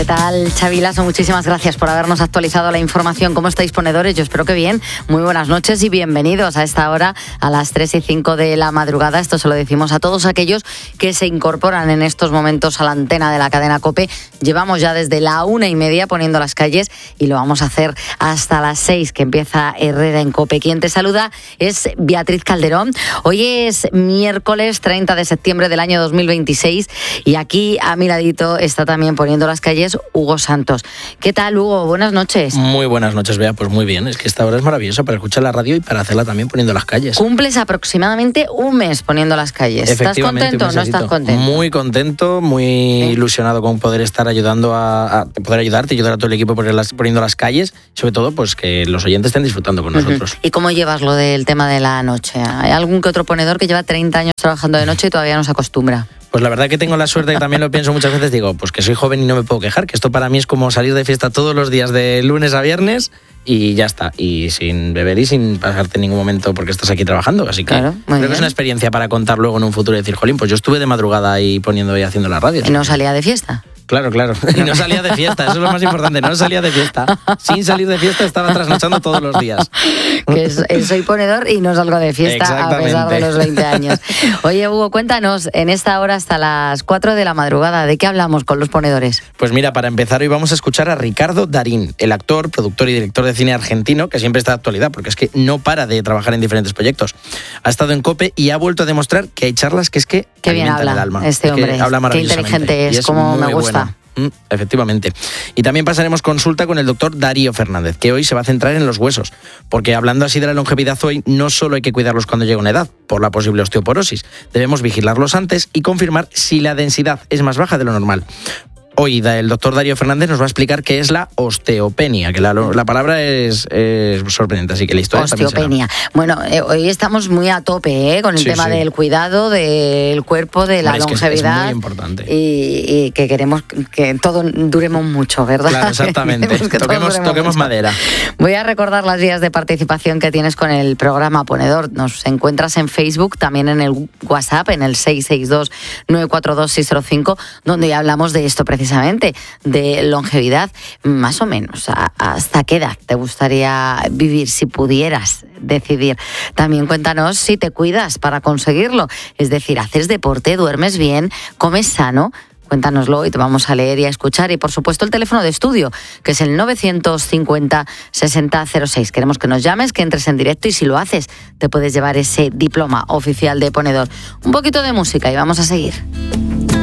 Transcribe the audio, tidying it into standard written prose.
¿Qué tal, Xavi Laso? Muchísimas gracias por habernos actualizado la información. ¿Cómo estáis, ponedores? Yo espero que bien. Muy buenas noches y bienvenidos a esta hora, a las 3:05 de la madrugada. Esto se lo decimos a todos aquellos que se incorporan en estos momentos a la antena de la cadena COPE. Llevamos ya desde la 1:30 poniendo las calles y lo vamos a hacer hasta las 6, que empieza Herrera en COPE. Quien te saluda es Beatriz Calderón. Hoy es miércoles 30 de septiembre del año 2026 y aquí a mi ladito está también poniendo las calles Hugo Santos. ¿Qué tal, Hugo? Buenas noches. Muy buenas noches, Bea. Pues muy bien, es que esta hora es maravillosa para escuchar la radio y para hacerla también poniendo las calles. Cumples aproximadamente un mes poniendo las calles. ¿Estás contento o no estás contento? Muy contento, muy ilusionado con poder estar ayudando a poder ayudarte y ayudar a todo el equipo poniendo las calles, sobre todo pues que los oyentes estén disfrutando con nosotros. ¿Y cómo llevas lo del tema de la noche? ¿Hay algún que otro ponedor que lleva 30 años trabajando de noche y todavía no se acostumbra? Pues la verdad que tengo la suerte, que también lo pienso muchas veces, digo, pues que soy joven y no me puedo quejar, que esto para mí es como salir de fiesta todos los días de lunes a viernes y ya está, y sin beber y sin pasarte en ningún momento porque estás aquí trabajando, así que claro, creo que es una experiencia para contar luego en un futuro y decir, jolín, pues yo estuve de madrugada ahí poniendo y haciendo la radio. ¿Y no salía de fiesta? Claro. Y no salía de fiesta, eso es lo más importante, no salía de fiesta. Sin salir de fiesta estaba trasnochando todos los días. Que soy ponedor y no salgo de fiesta a pesar de los 20 años. Oye, Hugo, cuéntanos, en esta hora hasta las 4 de la madrugada, ¿de qué hablamos con los ponedores? Pues mira, para empezar hoy vamos a escuchar a Ricardo Darín, el actor, productor y director de cine argentino, que siempre está de actualidad, porque es que no para de trabajar en diferentes proyectos. Ha estado en COPE y ha vuelto a demostrar que hay charlas que qué bien habla el alma. Este hombre, qué inteligente es, como me gusta. Buena. Efectivamente. Y también pasaremos consulta con el doctor Darío Fernández, que hoy se va a centrar en los huesos, porque hablando así de la longevidad hoy, no solo hay que cuidarlos cuando llega una edad, por la posible osteoporosis, debemos vigilarlos antes y confirmar si la densidad es más baja de lo normal. Hoy el doctor Darío Fernández nos va a explicar qué es la osteopenia, que la palabra es sorprendente, así que la historia osteopenia. Bueno, hoy estamos muy a tope con el tema del cuidado del cuerpo, de la longevidad. Es muy importante. Y que queremos que todo duremos mucho, ¿verdad? Claro, exactamente. Toquemos madera. Voy a recordar las vías de participación que tienes con el programa Ponedor. Nos encuentras en Facebook, también en el WhatsApp, en el 662-942-605, donde ya hablamos de esto precisamente, de longevidad. Más o menos, ¿hasta qué edad te gustaría vivir si pudieras decidir? También cuéntanos si te cuidas para conseguirlo, es decir, haces deporte, duermes bien, comes sano. Cuéntanoslo y te vamos a leer y a escuchar. Y por supuesto el teléfono de estudio, que es el 950-6006. Queremos que nos llames, que entres en directo y si lo haces te puedes llevar ese diploma oficial de ponedor. Un poquito de música y vamos a seguir.